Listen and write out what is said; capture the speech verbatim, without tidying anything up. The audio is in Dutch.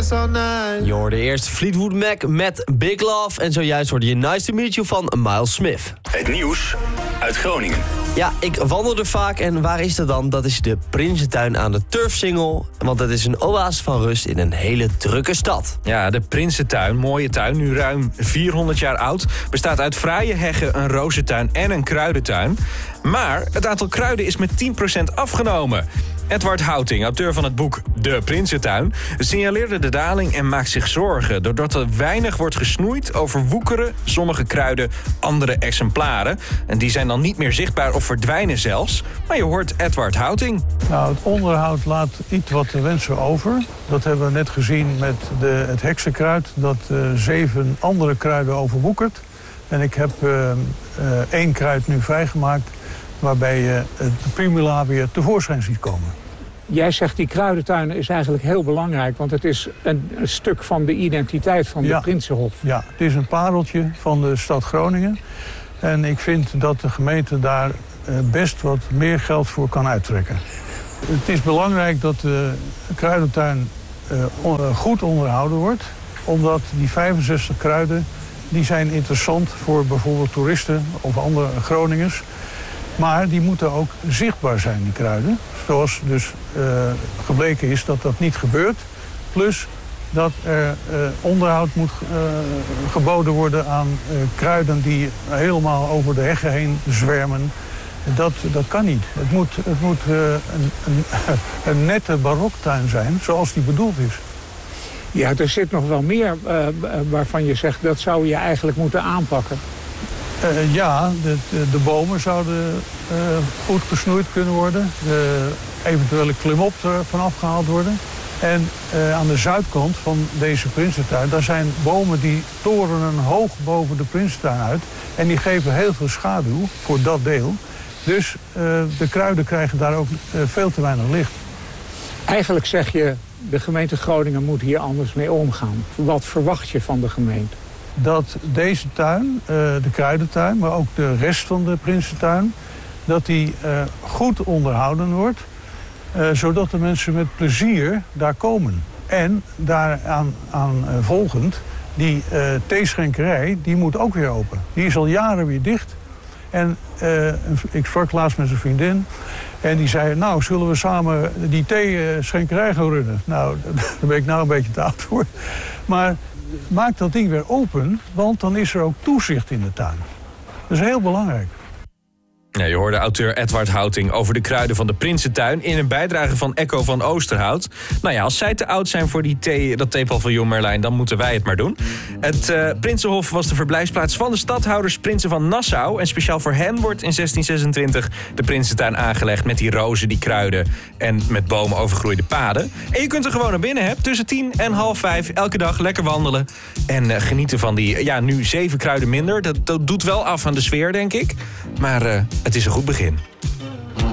dance all night. Je hoorde eerst Fleetwood Mac met Big Love. En zojuist hoorde je Nice to Meet You van Miles Smith. Het nieuws uit Groningen. Ja, ik wandel er vaak en waar is dat dan? Dat is de Prinsentuin aan de Turfsingel. Want dat is een oase van rust in een hele drukke stad. Ja, de Prinsentuin, mooie tuin, nu ruim vierhonderd jaar oud. Bestaat uit fraaie heggen, een rozentuin en een kruidentuin. Maar het aantal kruiden is met tien procent afgenomen. Edward Houting, auteur van het boek De Prinsentuin, signaleerde de daling en maakt zich zorgen. Doordat er weinig wordt gesnoeid, overwoekeren sommige kruiden andere exemplaren. En die zijn dan niet meer zichtbaar of verdwijnen zelfs. Maar je hoort Edward Houting. Nou, het onderhoud laat iets wat te wensen over. Dat hebben we net gezien met de, het heksenkruid, dat uh, zeven andere kruiden overwoekert. En ik heb uh, uh, één kruid nu vrijgemaakt, waarbij je de primula weer tevoorschijn ziet komen. Jij zegt die kruidentuin is eigenlijk heel belangrijk, want het is een, een stuk van de identiteit van ja, de Prinsenhof. Ja, het is een pareltje van de stad Groningen. En ik vind dat de gemeente daar best wat meer geld voor kan uittrekken. Het is belangrijk dat de kruidentuin goed onderhouden wordt, omdat die vijfenzestig kruiden die zijn interessant voor bijvoorbeeld toeristen of andere Groningers. Maar die moeten ook zichtbaar zijn, die kruiden. Zoals dus uh, gebleken is dat dat niet gebeurt. Plus dat er uh, onderhoud moet uh, geboden worden aan uh, kruiden die helemaal over de heggen heen zwermen. Dat, dat kan niet. Het moet, het moet uh, een, een, een nette baroktuin zijn, zoals die bedoeld is. Ja, er zit nog wel meer uh, waarvan je zegt dat zou je eigenlijk moeten aanpakken. Uh, ja, de, de, de bomen zouden uh, goed gesnoeid kunnen worden. De eventuele klimop er vanaf gehaald worden. En uh, aan de zuidkant van deze Prinsentuin, daar zijn bomen die torenen hoog boven de Prinsentuin uit. En die geven heel veel schaduw voor dat deel. Dus uh, de kruiden krijgen daar ook uh, veel te weinig licht. Eigenlijk zeg je, de gemeente Groningen moet hier anders mee omgaan. Wat verwacht je van de gemeente? Dat deze tuin, uh, de kruidentuin, maar ook de rest van de Prinsentuin, dat die uh, goed onderhouden wordt, uh, zodat de mensen met plezier daar komen. En daaraan aan, uh, volgend, die uh, theeschenkerij, die moet ook weer open. Die is al jaren weer dicht. En uh, ik sprak laatst met zijn vriendin en die zei, nou, zullen we samen die theeschenkerij gaan runnen? Nou, daar ben ik nou een beetje te oud voor. Maar maak dat ding weer open, want dan is er ook toezicht in de tuin. Dat is heel belangrijk. Ja, je hoorde auteur Edward Houting over de kruiden van de Prinsentuin in een bijdrage van Echo van Oosterhout. Nou ja, als zij te oud zijn voor die thee, dat theepaviljoen Merlijn, dan moeten wij het maar doen. Het uh, Prinsenhof was de verblijfsplaats van de stadhouders Prinsen van Nassau. En speciaal voor hen wordt in zestien zesentwintig de Prinsentuin aangelegd met die rozen, die kruiden en met bomen overgroeide paden. En je kunt er gewoon naar binnen, hè, tussen tien en half vijf, elke dag lekker wandelen. En uh, genieten van die, ja, nu zeven kruiden minder. Dat, dat doet wel af aan de sfeer, denk ik. Maar uh, het is een goed begin.